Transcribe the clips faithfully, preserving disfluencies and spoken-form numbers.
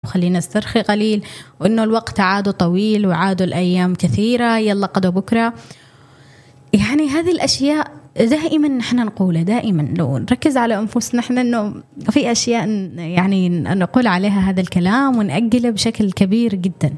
خلينا نسترخي قليل، وإنه الوقت عاده طويل وعاده الأيام كثيرة، يلا قدو بكرة. يعني هذه الأشياء دائما نحن نقولها، دائما لو نركز على أنفسنا نحن إنه في أشياء يعني نقول عليها هذا الكلام ونأجله بشكل كبير جدا.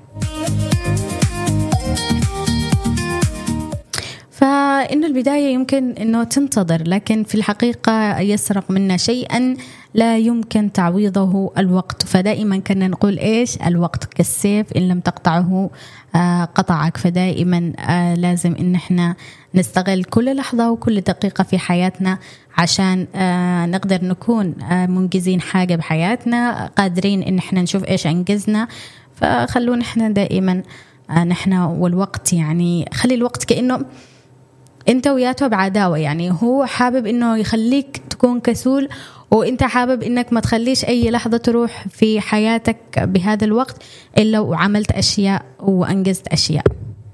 فإنه البداية يمكن إنه تنتظر، لكن في الحقيقة يسرق منا شيئا لا يمكن تعويضه الوقت. فدائما كنا نقول إيش؟ الوقت كالسيف إن لم تقطعه آه قطعك. فدائما آه لازم إن إحنا نستغل كل لحظة وكل دقيقة في حياتنا عشان آه نقدر نكون آه منجزين حاجة بحياتنا، قادرين إن إحنا نشوف إيش أنجزنا. فخلونا إحنا دائما آه نحن والوقت، يعني خلي الوقت كأنه انت وياته بعداوة، يعني هو حابب انه يخليك تكون كسول، وانت حابب انك ما تخليش اي لحظة تروح في حياتك بهذا الوقت الا وعملت اشياء وانجزت اشياء.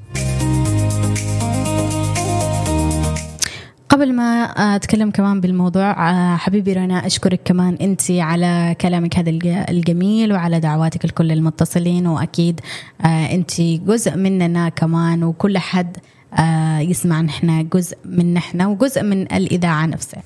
قبل ما أتكلم كمان بالموضوع، حبيبي رنا أشكرك كمان أنت على كلامك هذا الجميل وعلى دعواتك لكل المتصلين، وأكيد أنت جزء مننا كمان، وكل حد يسمع نحن جزء من نحن وجزء من الإذاعة نفسها.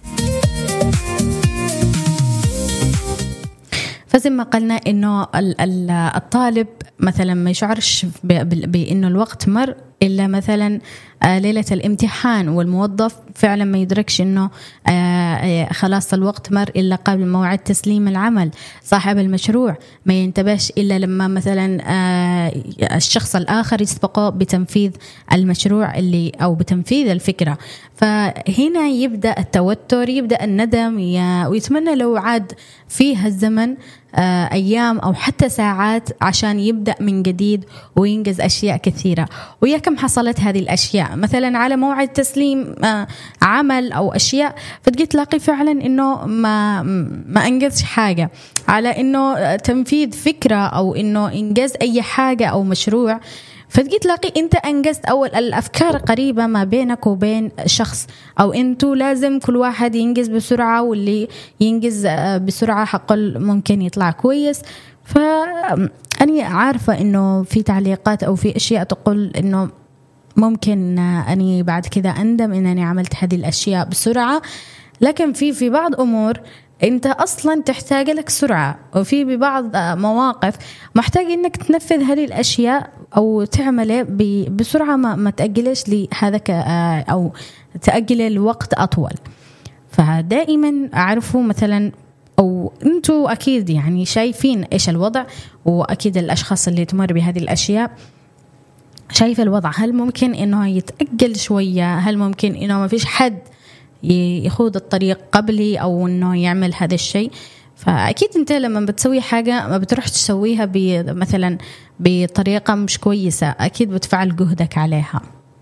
فزي ما قلنا إنه الطالب مثلا ما يشعرش بأنه الوقت مر إلا مثلا ليلة الامتحان، والموظف فعلا ما يدركش إنه خلاص الوقت مر إلا قبل موعد تسليم العمل. صاحب المشروع ما ينتبهش إلا لما مثلا الشخص الآخر يسبقه بتنفيذ المشروع اللي أو بتنفيذ الفكرة. فهنا يبدأ التوتر، يبدأ الندم، ويتمنى لو عاد فيها الزمن أيام أو حتى ساعات عشان يبدأ من جديد وينجز أشياء كثيرة. ويا كم حصلت هذه الأشياء مثلا على موعد تسليم عمل أو أشياء، فتجي تلاقي فعلا إنه ما ما أنجز حاجة، على إنه تنفيذ فكرة أو إنه إنجاز أي حاجة أو مشروع، فتجي تلاقي أنت أنجزت أول الأفكار قريبة ما بينك وبين شخص، أو أنتوا لازم كل واحد ينجز بسرعة، واللي ينجز بسرعة حقل ممكن يطلع كويس. فأني عارفة إنه في تعليقات أو في أشياء تقول إنه ممكن أني بعد كذا أندم إنني عملت هذه الأشياء بسرعة، لكن في في بعض أمور أنت أصلا تحتاج لك سرعة، وفي ببعض مواقف محتاج إنك تنفذ هذه الأشياء أو تعمله بسرعة، ما, ما تأجلش لهذا أو تأجل الوقت أطول. فدائما أعرفوا مثلا، أو أنتوا أكيد يعني شايفين إيش الوضع، وأكيد الأشخاص اللي تمر بهذه الأشياء شايف الوضع، هل ممكن إنه يتأجل شوية؟ هل ممكن إنه ما فيش حد يخوض الطريق قبلي أو إنه يعمل هذا الشيء؟ فأكيد أنت لما بتسوي حاجة ما بتروح تسويها مثلا بطريقة مش كويسة، أكيد بتفعل جهدك عليها.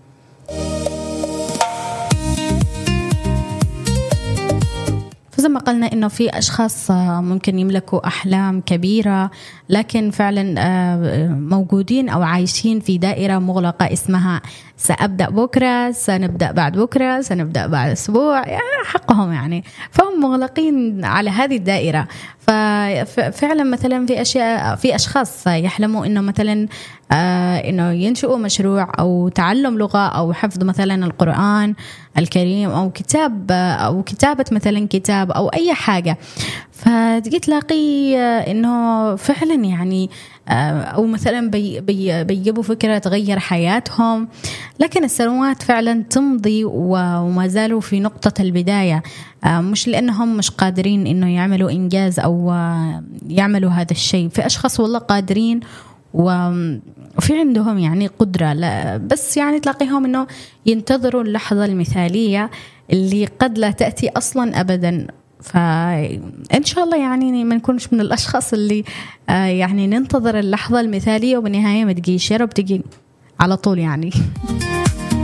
فزي ما قلنا إنه في أشخاص ممكن يملكوا أحلام كبيرة، لكن فعلا موجودين أو عايشين في دائرة مغلقة اسمها سأبدأ بكرة، سنبدأ بعد بكرة، سنبدأ بعد أسبوع، يعني حقهم يعني، فهم مغلقين على هذه الدائرة. ففعلا مثلا في أشياء، في أشخاص يحلموا إنه مثلا آه إنه ينشئوا مشروع أو تعلم لغة أو حفظ مثلا القرآن الكريم أو كتاب أو كتابة مثلا كتاب أو أي حاجة. فتجي تلاقي إنه فعلا يعني أو مثلا بي بي بيجيبوا فكرة تغير حياتهم، لكن السنوات فعلا تمضي وما زالوا في نقطة البداية، مش لأنهم مش قادرين إنه يعملوا إنجاز أو يعملوا هذا الشيء. في أشخاص والله قادرين وفي عندهم يعني قدرة، بس يعني تلاقيهم إنه ينتظروا اللحظة المثالية اللي قد لا تأتي أصلا أبدا. فإن شاء الله يعني ما نكونش من الأشخاص اللي يعني ننتظر اللحظة المثالية وبالنهاية ما تجيش، يا رب تجي على طول يعني.